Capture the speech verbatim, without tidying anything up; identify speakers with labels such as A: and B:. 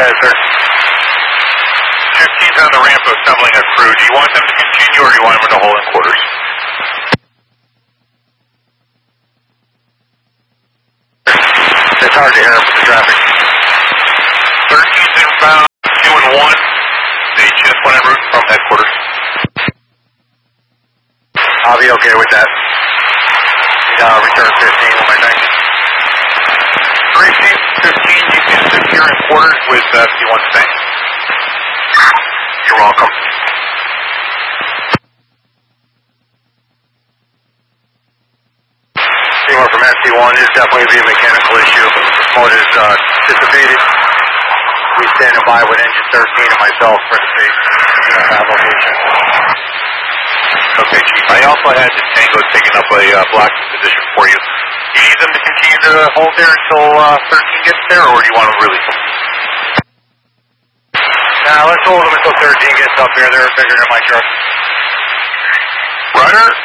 A: Yes, sir.
B: fifteen's on the ramp assembling a crew. Do you want them to continue or do you want them to hold in quarters?
A: It's hard to hear with the traffic.
B: thirteen's inbound, two and one. They just went en route from headquarters.
A: I'll be okay with that. Uh, return fifteen on my thing.
B: thirteen, fifteen, you can sit here in quarters with uh, C one Tank.
A: You're welcome. Anyone from S C one, is definitely be a mechanical issue. Motor is uh, dissipated. We standing by with engine thirteen and myself for the safe uh, application.
B: Okay, Chief. I also had the Tango taking up a uh, blocking position for you. Do you need them to continue to hold there until uh, thirteen gets there, or do you want them really?
A: Nah, let's hold them until thirteen gets up here. They're bigger than my truck.
B: Rudder,